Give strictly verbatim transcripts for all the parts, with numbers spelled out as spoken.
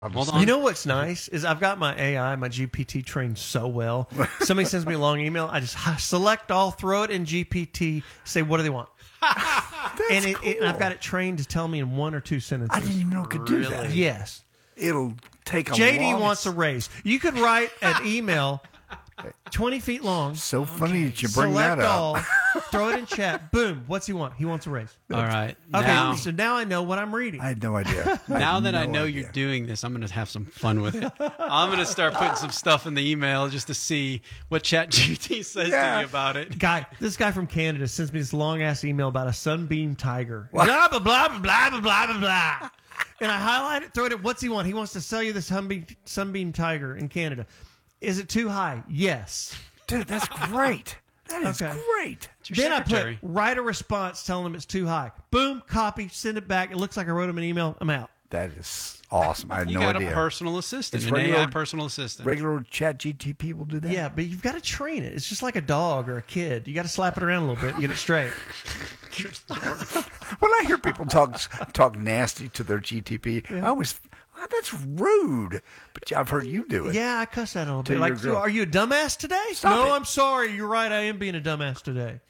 Hold on. You know what's nice is I've got my A I, my G P T trained so well. Somebody sends me a long email, I just select all, throw it in G P T, say what do they want, and, it, cool. it, and I've got it trained to tell me in one or two sentences. I didn't even know it could do Really? that. Yes. It'll take a J D long... wants a raise. You could write an email twenty feet long. So funny that you bring Select that up. all, throw it in chat. Boom. What's he want? He wants a raise. All right. Okay, Now, so now I know what I'm reading. I had no idea. I now had that I no know idea. you're doing this, I'm going to have some fun with it. I'm going to start putting some stuff in the email just to see what ChatGPT says Yeah. to me about it. Guy, this guy from Canada sends me this long ass email about a sunbeam tiger. Blah blah blah blah blah blah blah blah blah. And I highlight it, throw it. At, what's he want? He wants to sell you this sunbeam sunbeam tiger in Canada. Is it too high? Yes. Dude, that's great. That is Okay. great. It's your Then secretary. I put write a response telling him it's too high. Boom, copy, send it back. It looks like I wrote him an email. I'm out. That is awesome. I had You no got idea. a personal assistant, It's an regular- A I personal assistant. Regular chat G T P will do that? Yeah, but you've got to train it. It's just like a dog or a kid. You got to slap it around a little bit and get it straight. When I hear people talk talk nasty to their G T P, I always, well, that's rude. But I've heard you do it. Yeah, I cuss that a little Tell bit. your Like, girl. are you a dumbass today? Stop no, it. I'm sorry. You're right. I am being a dumbass today.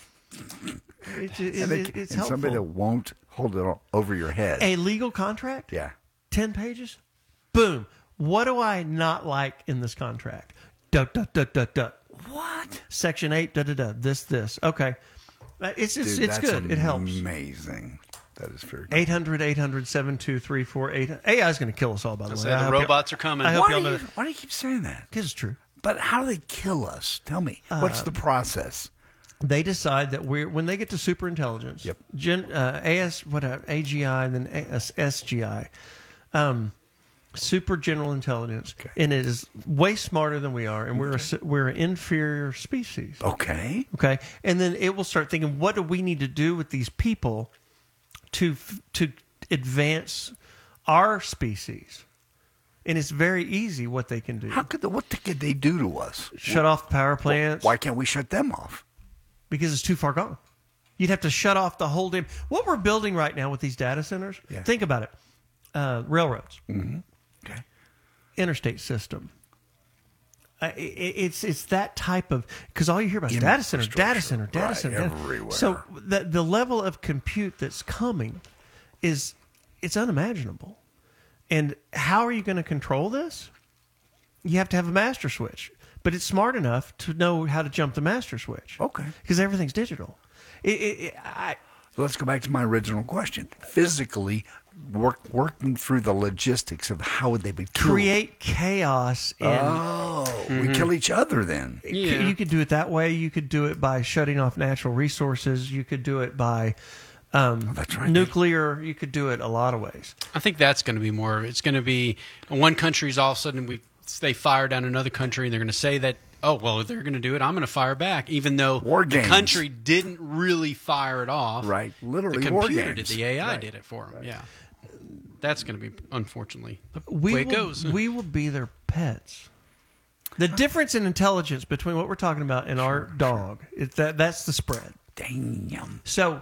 It's, it's, And, they, it's and helpful. somebody that won't hold it over your head. A legal contract? Yeah. ten pages? Boom. What do I not like in this contract? Duh, duh, duh, duh, duh. What? Section eight, da, da, da. This, this. Okay. Uh, It's, it's, Dude, it's that's good. It helps. Amazing. That is very good. eight hundred, eight hundred, seven two three four eight. A I is going to kill us all, by the way. Say I the hope y'all- robots are coming. I hope Why y'all do, know you, that. why do you keep saying that? Because it's true. But how do they kill us? Tell me. What's Uh, the process? They decide that we're when they get to super intelligence. Yep. Gen, uh, A S what uh, A G I and then A S, S G I, um, super general intelligence, Okay. and it is way smarter than we are, and we're a, s- we're an inferior species. Okay. Okay, and then it will start thinking, what do we need to do with these people to f- to advance our species? And it's very easy what they can do. How could the, what could they do to us? Shut off power plants. Why can't we shut them off? Because it's too far gone. You'd have to shut off the whole damn. What we're building right now with these data centers, Yeah. think about it. Uh, railroads, Okay. interstate system. Uh, i- i it's it's that type of, because all you hear about is data center, data Infrastructure. center, data Right, center. data- everywhere. So the the level of compute that's coming is it's unimaginable. And how are you going to control this? You have to have a master switch, but it's smart enough to know how to jump the master switch. Okay. Because everything's digital. It, it, it, I, So let's go back to my original question. Physically, work, working through the logistics of how would they be killed? create chaos in. Oh, we kill each other then. Yeah. You could do it that way. You could do it by shutting off natural resources. You could do it by um, that's right. nuclear. You could do it a lot of ways. I think that's going to be more. It's going to be one country's all of a sudden we they fire down another country and they're going to say that, oh well, if they're going to do it, I'm going to fire back, even though War the games. country didn't really fire it off. Right. Literally the war computer did. games. The A I Right. did it for them. Yeah, that's going to be unfortunately the We way it will, goes. we will be their pets. The difference in intelligence between what we're talking about and our dog is that that's the spread. Damn. So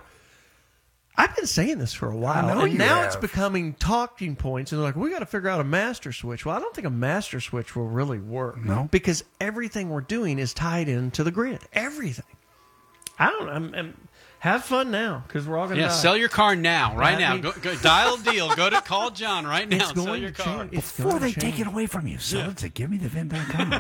I've been saying this for a while, I know and you now have. it's becoming talking points. And they're like, we got to figure out a master switch. Well, I don't think a master switch will really work. No. Because everything we're doing is tied into the grid. Everything. I don't know. I'm, I'm, have fun now because we're all going to Yeah, die. sell your car now, right I now. mean- Go, go dial a deal. Go to call John right now. It's and sell going your to car. change. It's Before going they to take change. it away from you, sell it to give me the vin dot com.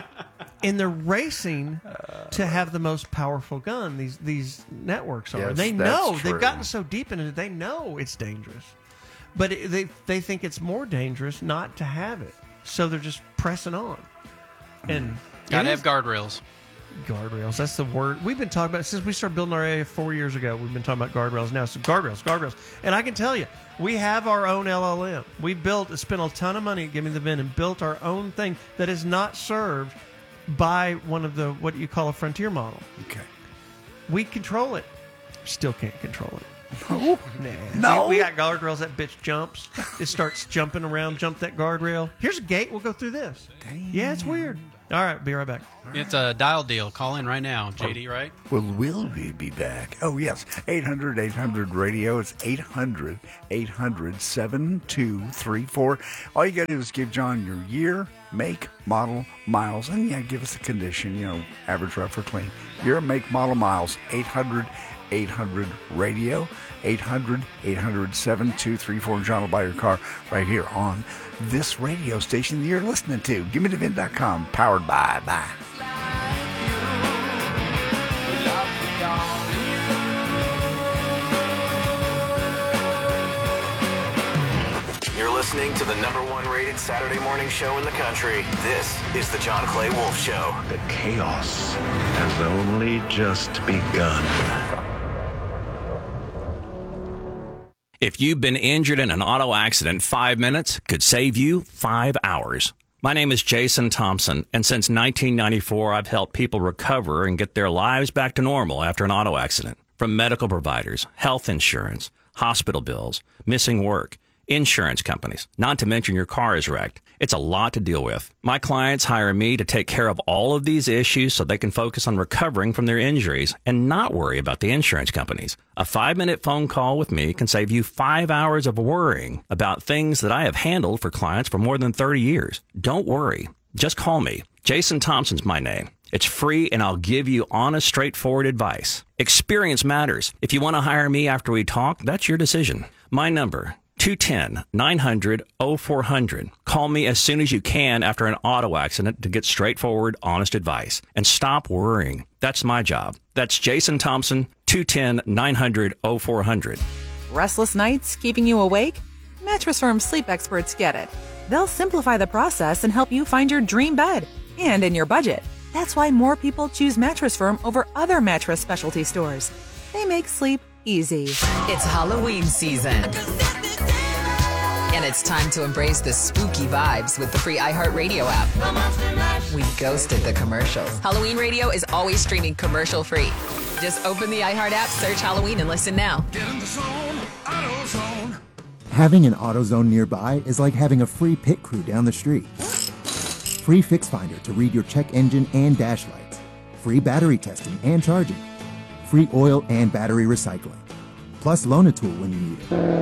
And they're racing to have the most powerful gun. These these networks are. Yes, they that's know true. they've gotten so deep in it. They know it's dangerous, but it, they they think it's more dangerous not to have it. So they're just pressing on. And Got to it have is- guardrails. guardrails. That's the word we've been talking about since we started building our area four years ago. We've been talking about guardrails now. So guardrails, guardrails, and I can tell you, we have our own L L M. We built, spent a ton of money at Give Me the Vin and built our own thing that is not served by one of the what you call a frontier model. Okay. We control it, still can't control it. No. Nah. No. We, we got guardrails. That bitch jumps. It starts jumping around, jump that guardrail. Here's a gate. We'll go through this. Damn. Yeah, it's weird. All right, be right back. It's a dial deal. Call in right now, J D, right? Well, will we be back? Oh, yes. eight hundred eight hundred radio. It's eight hundred eight hundred seven two three four. All you got to do is give John your year, make, model, miles, and yeah, give us a condition, you know, average, rough, or clean. Year, make, model, miles. eight hundred eight hundred radio. eight hundred eight hundred seven two three four. John will buy your car right here on this radio station that you're listening to. Give me the vin dot com, powered by, bye. You're listening to the number one rated Saturday morning show in the country. This is the John Clay Wolf Show. The chaos has only just begun. If you've been injured in an auto accident, five minutes could save you five hours. My name is Jason Thompson, and since nineteen ninety-four, I've helped people recover and get their lives back to normal after an auto accident. From medical providers, health insurance, hospital bills, missing work, insurance companies, not to mention your car is wrecked. It's a lot to deal with. My clients hire me to take care of all of these issues so they can focus on recovering from their injuries and not worry about the insurance companies. A five-minute phone call with me can save you five hours of worrying about things that I have handled for clients for more than thirty years. Don't worry. Just call me. Jason Thompson's my name. It's free, and I'll give you honest, straightforward advice. Experience matters. If you want to hire me after we talk, that's your decision. My number, two one zero, nine hundred, oh four hundred. Call me as soon as you can after an auto accident to get straightforward, honest advice. And stop worrying. That's my job. That's Jason Thompson, two one zero, nine hundred, oh four hundred. Restless nights keeping you awake? Mattress Firm sleep experts get it. They'll simplify the process and help you find your dream bed and in your budget. That's why more people choose Mattress Firm over other mattress specialty stores. They make sleep easy. It's Halloween season. And it's time to embrace the spooky vibes with the free iHeartRadio app. We ghosted the commercials. Halloween radio is always streaming commercial free. Just open the iHeart app, search Halloween, and listen now. Get in the zone, AutoZone. Having an AutoZone nearby is like having a free pit crew down the street. Free Fix Finder to read your check engine and dash lights. Free battery testing and charging. Free oil and battery recycling. Plus loan a tool when you need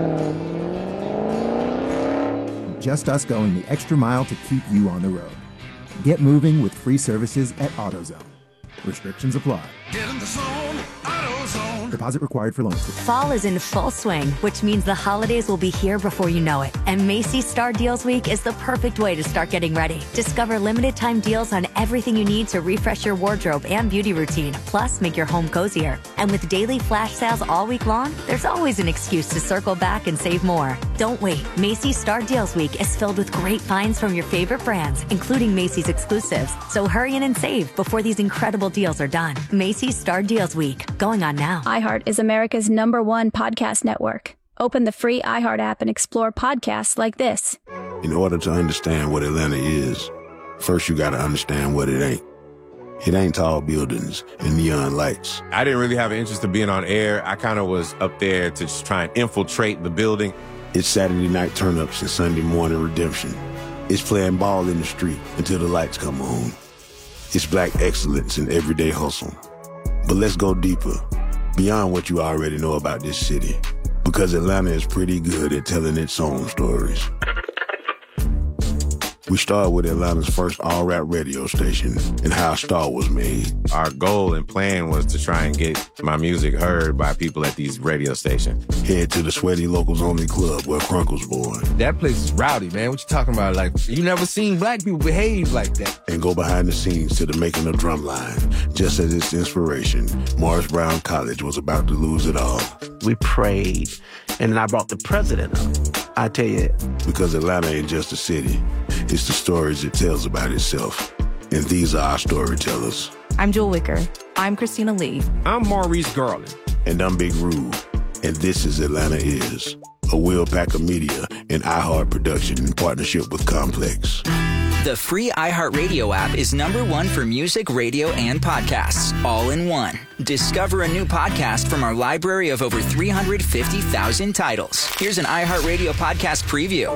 it. Just us going the extra mile to keep you on the road. Get moving with free services at AutoZone. Restrictions apply. Get in the zone, AutoZone. Deposit required for loan. Fall is in full swing, which means the holidays will be here before you know it. And Macy's Star Deals Week is the perfect way to start getting ready. Discover limited time deals on everything you need to refresh your wardrobe and beauty routine, plus make your home cozier. And with daily flash sales all week long, there's always an excuse to circle back and save more. Don't wait. Macy's Star Deals Week is filled with great finds from your favorite brands, including Macy's exclusives. So hurry in and save before these incredible deals are done. Macy's Star Deals Week, going on now. iHeart is America's number one podcast network. Open the free iHeart app and explore podcasts like this. In order to understand what Atlanta is, first you got to understand what it ain't. It ain't tall buildings and neon lights. I didn't really have an interest in being on air. I kind of was up there to just try and infiltrate the building. It's Saturday night turn-ups and Sunday morning redemption. It's playing ball in the street until the lights come on. It's black excellence in everyday hustle. But let's go deeper, beyond what you already know about this city, because Atlanta is pretty good at telling its own stories. We started with Atlanta's first all-rap radio station and how Star was made. Our goal and plan was to try and get my music heard by people at these radio stations. Head to the Sweaty Locals Only Club where Crunk was born. That place is rowdy, man. What you talking about? Like, you never seen black people behave like that. And go behind the scenes to the making of Drumline. Just as its inspiration, Morris Brown College was about to lose it all. We prayed, and then I brought the president up. I tell you. Because Atlanta ain't just a city. It's the stories it tells about itself. And these are our storytellers. I'm Jewel Wicker. I'm Christina Lee. I'm Maurice Garland. And I'm Big Rube. And this is Atlanta Is, a Will Packer Media and iHeart production in partnership with Complex. The free iHeartRadio app is number one for music, radio, and podcasts, all in one. Discover a new podcast from our library of over three hundred fifty thousand titles. Here's an iHeartRadio podcast preview.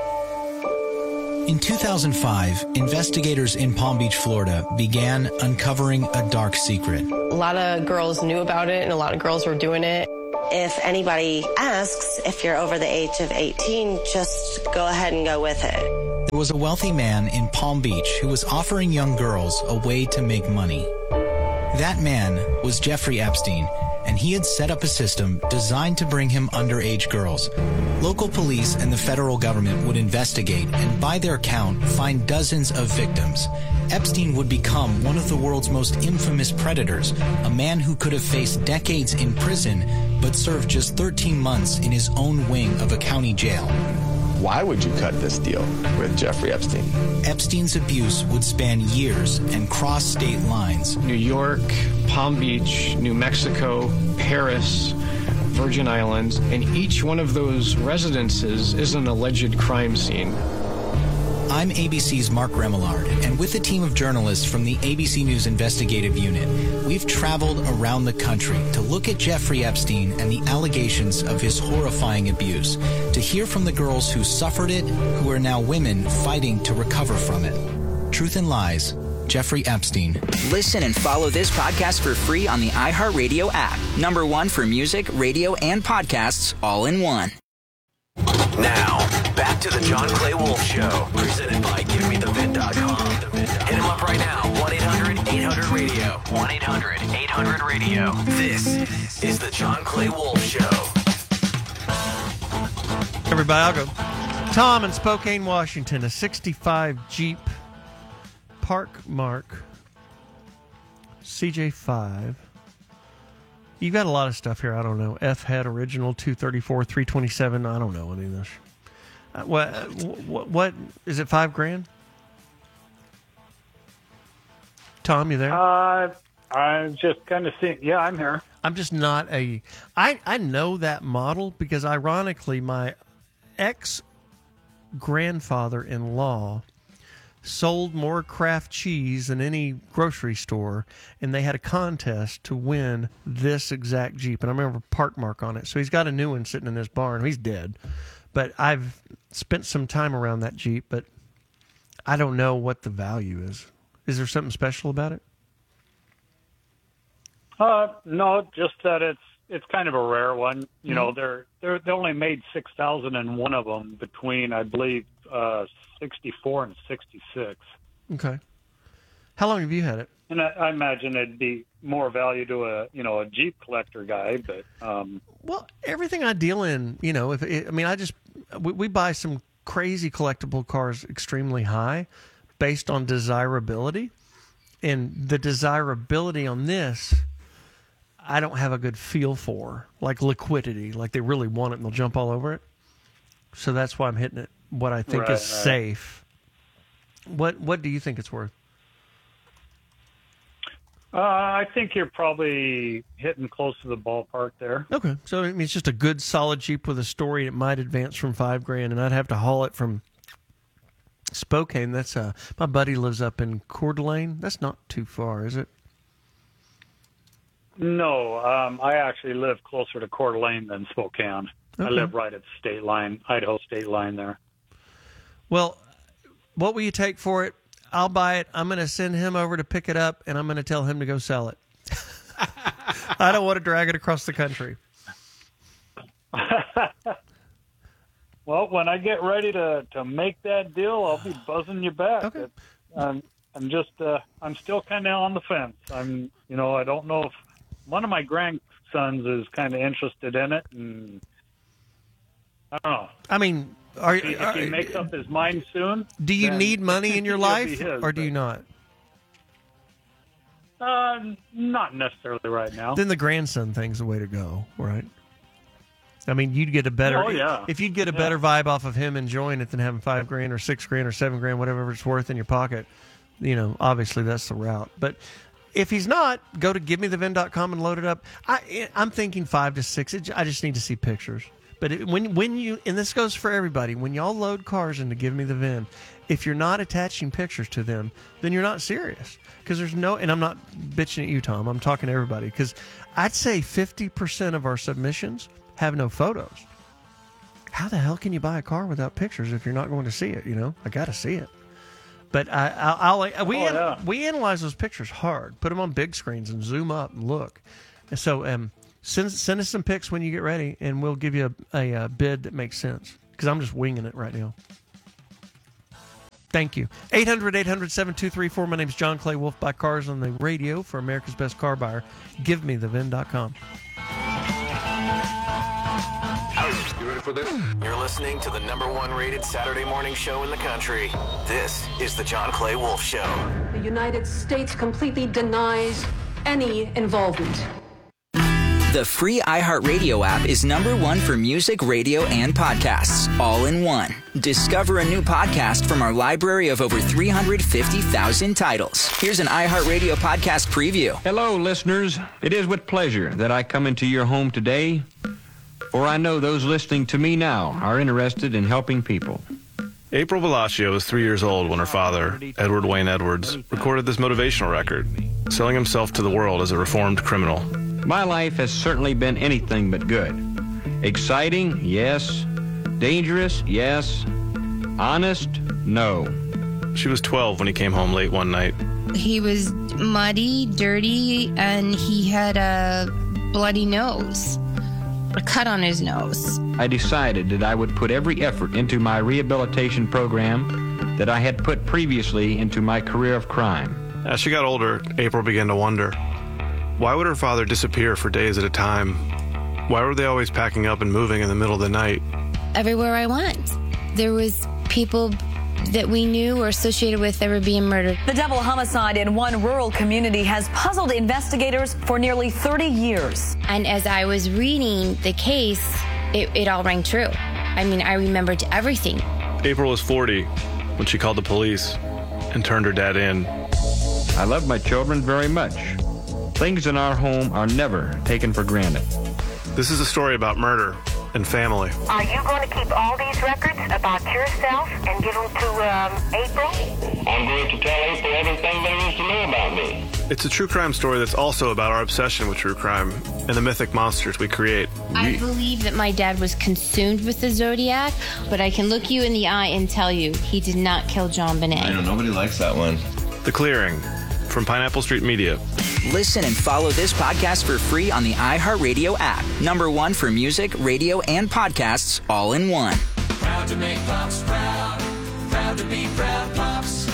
In two thousand five, investigators in Palm Beach, Florida began uncovering a dark secret. A lot of girls knew about it, and a lot of girls were doing it. If anybody asks if you're over the age of eighteen, just go ahead and go with it. There was a wealthy man in Palm Beach who was offering young girls a way to make money. That man was Jeffrey Epstein, and he had set up a system designed to bring him underage girls. Local police and the federal government would investigate and, by their count, find dozens of victims. Epstein would become one of the world's most infamous predators, a man who could have faced decades in prison but served just thirteen months in his own wing of a county jail. Why would you cut this deal with Jeffrey Epstein? Epstein's abuse would span years and cross state lines. New York, Palm Beach, New Mexico, Paris, Virgin Islands, and each one of those residences is an alleged crime scene. I'm A B C's Mark Remillard, and with a team of journalists from the A B C News Investigative Unit, we've traveled around the country to look at Jeffrey Epstein and the allegations of his horrifying abuse, to hear from the girls who suffered it, who are now women fighting to recover from it. Truth and Lies, Jeffrey Epstein. Listen and follow this podcast for free on the iHeartRadio app. Number one for music, radio, and podcasts, all in one. Now, back to the John Clay Wolf Show, presented by Give Me The Vin dot com. Hit him up right now, one eight hundred eight hundred radio. one eight hundred eight hundred radio. This is the John Clay Wolf Show. Everybody, I'll go. Tom in Spokane, Washington, a sixty-five Jeep Park Mark C J five. You got a lot of stuff here. I don't know. F-head original, two thirty-four, three twenty-seven. I don't know any of this. Uh, what, what, what, is it five grand? Tom, you there? Uh, I'm just kind of seeing. Yeah, I'm here. I'm just not a. I, I know that model because, ironically, my ex-grandfather-in-law sold more Kraft cheese than any grocery store, and they had a contest to win this exact Jeep. And I remember a park mark on it. So he's got a new one sitting in his barn. He's dead. But I've spent some time around that Jeep, but I don't know what the value is. Is there something special about it? Uh, no, just that it's it's kind of a rare one. You mm-hmm. know, they're they're they only made six thousand and one of them between, I believe, uh, sixty-four and sixty-six. Okay. How long have you had it? And I, I imagine it'd be more value to a you know a Jeep collector guy, but um, well, everything I deal in, you know, if it, I mean, I just we, we buy some crazy collectible cars extremely high, based on desirability, and the desirability on this, I don't have a good feel for, like liquidity, like they really want it and they'll jump all over it. So that's why I'm hitting it. What I think right, is right. safe. What What do you think it's worth? Uh, I think you're probably hitting close to the ballpark there. Okay, so I mean, it's just a good, solid Jeep with a story. It might advance from five grand, and I'd have to haul it from Spokane. That's uh, my buddy lives up in Coeur d'Alene. That's not too far, is it? No, um, I actually live closer to Coeur d'Alene than Spokane. Okay. I live right at the state line, Idaho state line there. Well, what will you take for it? I'll buy it. I'm going to send him over to pick it up, and I'm going to tell him to go sell it. I don't want to drag it across the country. Well, when I get ready to, to make that deal, I'll be buzzing you back. Okay. I'm, I'm just, uh, I'm still kind of on the fence. I'm, you know, I don't know if one of my grandsons is kind of interested in it, and I don't know. I mean, are, if he, are, if he makes up his mind soon. Do you need money in your it'll life, be his, or do but- you not? Uh, not necessarily right now. Then the grandson thing's the way to go, right? I mean, you'd get a better Oh, yeah. if you'd get a Yeah. better vibe off of him enjoying it than having five grand or six grand or seven grand, whatever it's worth in your pocket. You know, obviously that's the route. But if he's not, go to give me the vin dot com and load it up. I, I'm thinking five to six. It, I just need to see pictures. But it, when when you, and this goes for everybody, when y'all load cars into Give Me the V I N, if you're not attaching pictures to them, then you're not serious. Because there's no, and I'm not bitching at you, Tom, I'm talking to everybody, because I'd say fifty percent of our submissions have no photos. How the hell can you buy a car without pictures if you're not going to see it? You know, I got to see it. But I, I'll, I'll we Oh, yeah. we analyze those pictures hard, put them on big screens and zoom up and look. And so um, send send us some pics when you get ready, and we'll give you a, a, a bid that makes sense. Because I'm just winging it right now. Thank you. eight hundred, eight hundred, seven two three four. My name's John Clay Wolf. Buy cars on the radio for America's Best Car Buyer. Give me the V I N dot com. You ready for this? You're listening to the number one rated Saturday morning show in the country. This is the John Clay Wolf Show. The United States completely denies any involvement. The free iHeartRadio app is number one for music, radio, and podcasts, all in one. Discover a new podcast from our library of over three hundred fifty thousand titles. Here's an iHeartRadio podcast preview. Hello, listeners. It is with pleasure that I come into your home today, for I know those listening to me now are interested in helping people. April Velascio was three years old when her father, Edward Wayne Edwards, recorded this motivational record, selling himself to the world as a reformed criminal. My life has certainly been anything but good. Exciting, yes. Dangerous, yes. Honest, no. She was twelve when he came home late one night. He was muddy, dirty, and he had a bloody nose. A cut on his nose. I decided that I would put every effort into my rehabilitation program that I had put previously into my career of crime. As she got older, April began to wonder, why would her father disappear for days at a time? Why were they always packing up and moving in the middle of the night? Everywhere I went, there was people that we knew or associated with that were being murdered. The double homicide in one rural community has puzzled investigators for nearly thirty years. And as I was reading the case, it, it all rang true. I mean, I remembered everything. April was forty when she called the police and turned her dad in. I love my children very much. Things in our home are never taken for granted. This is a story about murder and family. Are you going to keep all these records about yourself and give them to um, April? I'm going to tell April everything there is to know about me. It's a true crime story that's also about our obsession with true crime and the mythic monsters we create. I believe that my dad was consumed with the Zodiac, but I can look you in the eye and tell you he did not kill John Bonet. I know, nobody likes that one. The Clearing from Pineapple Street Media. Listen and follow this podcast for free on the iHeartRadio app. Number one for music, radio, and podcasts, all in one. Proud to make Pops proud. Proud to be Proud Pops.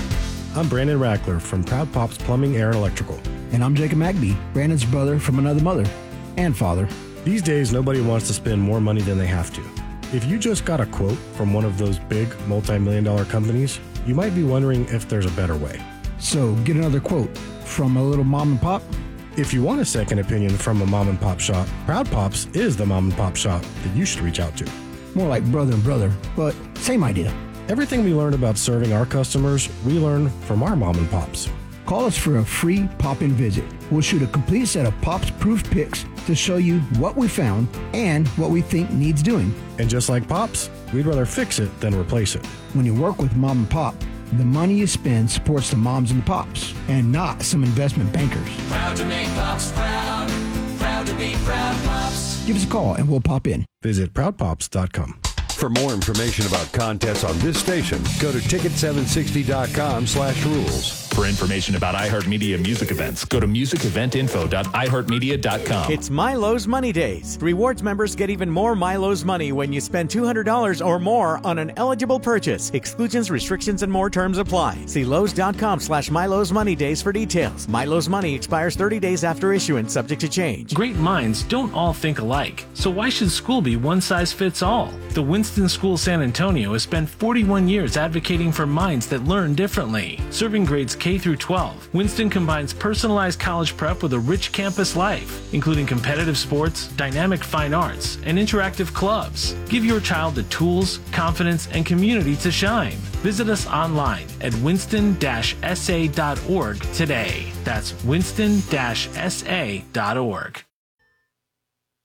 I'm Brandon Rackler from Proud Pops Plumbing, Air, and Electrical. And I'm Jacob Magby, Brandon's brother from another mother and father. These days, nobody wants to spend more money than they have to. If you just got a quote from one of those big multi-million dollar companies, you might be wondering if there's a better way. So get another quote from a little mom and pop? If you want a second opinion from a mom and pop shop, Proud Pops is the mom and pop shop that you should reach out to. More like brother and brother, but same idea. Everything we learn about serving our customers, we learn from our mom and pops. Call us for a free pop-in visit. We'll shoot a complete set of Pops-proof pics to show you what we found and what we think needs doing. And just like Pops, we'd rather fix it than replace it. When you work with mom and pop, the money you spend supports the moms and the pops, and not some investment bankers. Proud to make Pops proud. Proud to be Proud Pops. Give us a call and we'll pop in. Visit proud pops dot com. For more information about contests on this station, go to ticket seven sixty dot com slash rules. For information about iHeartMedia music events, go to music event info dot i heart media dot com. It's Milo's Money Days. Rewards members get even more Milo's money when you spend two hundred dollars or more on an eligible purchase. Exclusions, restrictions, and more terms apply. See Lowe's.com slash Milo's Money Days for details. Milo's Money expires thirty days after issuance, subject to change. Great minds don't all think alike. So why should school be one size fits all? The Winston School San Antonio has spent forty-one years advocating for minds that learn differently. Serving grades K through twelve, Winston combines personalized college prep with a rich campus life, including competitive sports, dynamic fine arts, and interactive clubs. Give your child the tools, confidence, and community to shine. Visit us online at winston dash s a dot org today. That's winston dash s a dot org.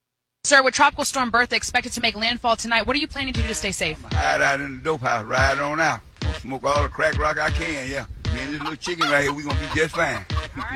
Sir, with Tropical Storm Bertha expected to make landfall tonight, what are you planning to do to stay safe? Hide out in the dope house, ride on out. Smoke all the crack rock I can, yeah. Me and this little chicken right here, we gonna be just fine.